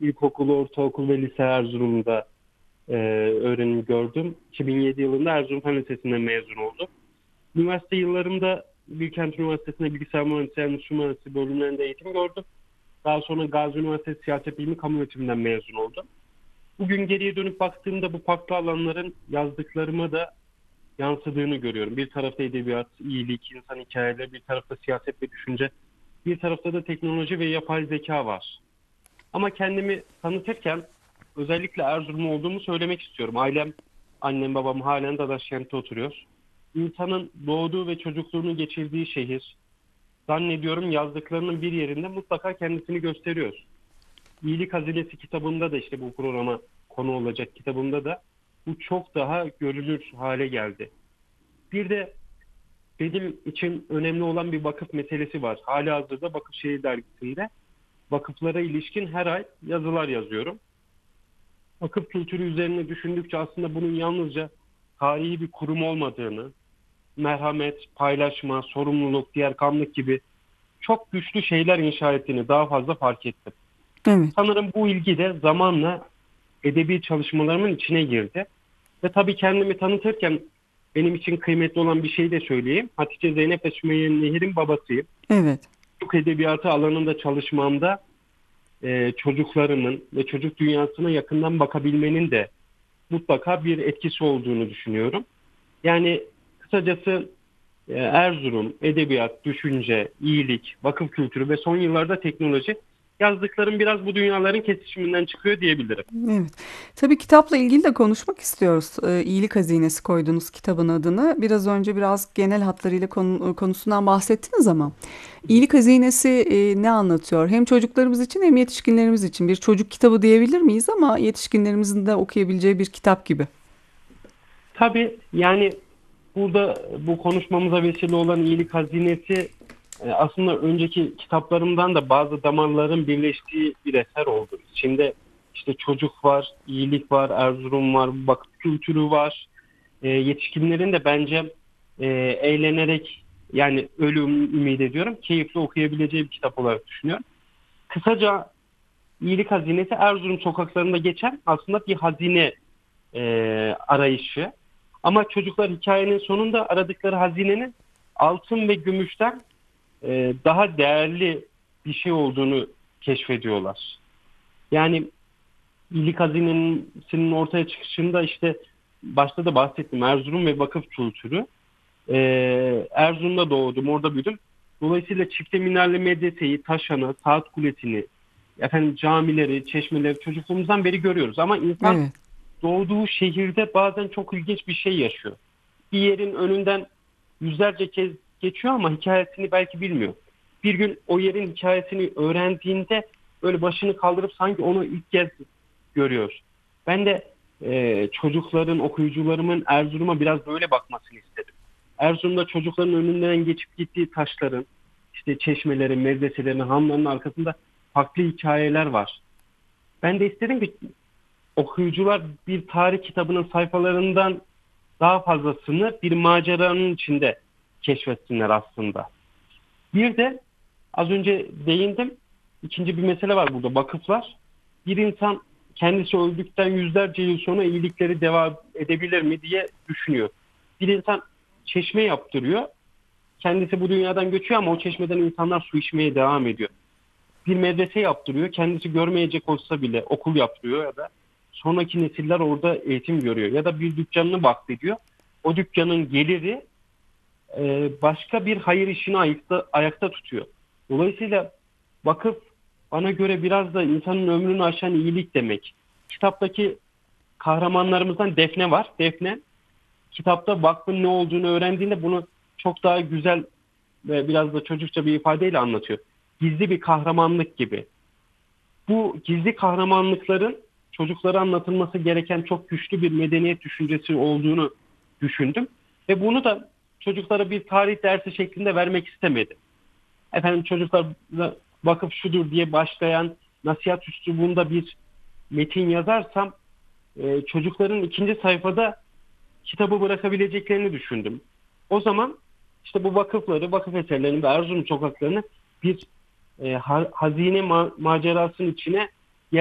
ilkokul, ortaokul ve lise Erzurum'da öğrenim gördüm. 2007 yılında Erzurum Fen Lisesi'nden mezun oldum. Üniversite yıllarımda Bilkent Üniversitesi'nde bilgisayar mühendisliği, endüstri mühendisliği bölümlerinde eğitim gördüm. Daha sonra Gazi Üniversitesi Siyaset Bilimi Kamu Yönetiminden mezun oldum. Bugün geriye dönüp baktığımda bu farklı alanların yazdıklarıma da yansıdığını görüyorum. Bir tarafta edebiyat, iyilik, insan hikayeleri, bir tarafta siyaset ve düşünce, bir tarafta da teknoloji ve yapay zeka var. Ama kendimi tanıtırken özellikle Erzurum olduğumu söylemek istiyorum. Annem babam halen Dadaşkent'te oturuyor. İnsanın doğduğu ve çocukluğunu geçirdiği şehir, zannediyorum yazdıklarının bir yerinde mutlaka kendisini gösteriyor. İyilik Hazinesi kitabında da işte bu programa konu olacak kitabında da bu çok daha görülür hale geldi. Bir de benim için önemli olan bir vakıf meselesi var. Halihazırda Vakıfşehir Dergisi'nde vakıflara ilişkin her ay yazılar yazıyorum. Vakıf kültürü üzerine düşündükçe aslında bunun yalnızca tarihi bir kurum olmadığını, merhamet, paylaşma, sorumluluk, diğerkanlık gibi çok güçlü şeyler inşa ettiğini daha fazla fark ettim. Evet. Sanırım bu ilgi de zamanla edebi çalışmalarımın içine girdi. Ve tabii kendimi tanıtırken benim için kıymetli olan bir şey de söyleyeyim. Hatice Zeynep ve Sümeyye Nehir'in babasıyım. Evet. Çocuk edebiyatı alanında çalışmamda çocuklarımın ve çocuk dünyasına yakından bakabilmenin de mutlaka bir etkisi olduğunu düşünüyorum. Yani kısacası Erzurum, edebiyat, düşünce, iyilik, vakıf kültürü ve son yıllarda teknoloji yazdıklarım biraz bu dünyaların kesişiminden çıkıyor diyebilirim. Evet. Tabii kitapla ilgili de konuşmak istiyoruz. İyilik Hazinesi koydunuz kitabın adını. Biraz önce biraz genel hatlarıyla konusundan bahsettiniz ama İyilik Hazinesi ne anlatıyor? Hem çocuklarımız için hem yetişkinlerimiz için bir çocuk kitabı diyebilir miyiz ama yetişkinlerimizin de okuyabileceği bir kitap gibi. Tabii yani burada bu konuşmamıza vesile olan iyilik hazinesi aslında önceki kitaplarımdan da bazı damarların birleştiği bir eser oldu. İçinde işte çocuk var, iyilik var, Erzurum var, vakıf kültürü var. Yetişkinlerin de bence eğlenerek yani öyle ümit ediyorum keyifli okuyabileceği bir kitap olarak düşünüyorum. Kısaca iyilik hazinesi Erzurum sokaklarında geçen aslında bir hazine arayışı. Ama çocuklar hikayenin sonunda aradıkları hazinenin altın ve gümüşten daha değerli bir şey olduğunu keşfediyorlar. Yani iyilik hazinesinin ortaya çıkışında işte başta da bahsettim Erzurum ve vakıf kültürü. Erzurum'da doğdum, orada büyüdüm. Dolayısıyla çifte minareli medreseyi, Taşan'ı, Saat Kulesi'ni, efendim camileri, çeşmeleri çocukluğumuzdan beri görüyoruz. Ama insan Evet. doğduğu şehirde bazen çok ilginç bir şey yaşıyor. Bir yerin önünden yüzlerce kez geçiyor ama hikayesini belki bilmiyor. Bir gün o yerin hikayesini öğrendiğinde böyle başını kaldırıp sanki onu ilk kez görüyor. Ben de çocukların, okuyucularımın Erzurum'a biraz böyle bakmasını istedim. Erzurum'da çocukların önünden geçip gittiği taşların, işte çeşmelerin, medreselerin, hanların arkasında farklı hikayeler var. Ben de istedim ki okuyucular bir tarih kitabının sayfalarından daha fazlasını bir maceranın içinde keşfetsinler aslında. Bir de az önce değindim. İkinci bir mesele var burada. Vakıflar. Bir insan kendisi öldükten yüzlerce yıl sonra iyilikleri devam edebilir mi diye düşünüyor. Bir insan çeşme yaptırıyor. Kendisi bu dünyadan göçüyor ama o çeşmeden insanlar su içmeye devam ediyor. Bir medrese yaptırıyor. Kendisi görmeyecek olsa bile okul yaptırıyor ya da sonraki nesiller orada eğitim görüyor. Ya da bir dükkanını vakfediyor. O dükkanın geliri başka bir hayır işini ayakta tutuyor. Dolayısıyla vakıf bana göre biraz da insanın ömrünü aşan iyilik demek. Kitaptaki kahramanlarımızdan Defne var. Defne kitapta vakfın ne olduğunu öğrendiğinde bunu çok daha güzel ve biraz da çocukça bir ifadeyle anlatıyor. Gizli bir kahramanlık gibi. Bu gizli kahramanlıkların çocuklara anlatılması gereken çok güçlü bir medeniyet düşüncesi olduğunu düşündüm. Ve bunu da çocuklara bir tarih dersi şeklinde vermek istemedim. Efendim çocuklar vakıf şudur diye başlayan nasihat üslubunda bir metin yazarsam çocukların ikinci sayfada kitabı bırakabileceklerini düşündüm. O zaman işte bu vakıfları, vakıf eserlerini ve Erzurum sokaklarını bir hazine macerasının içine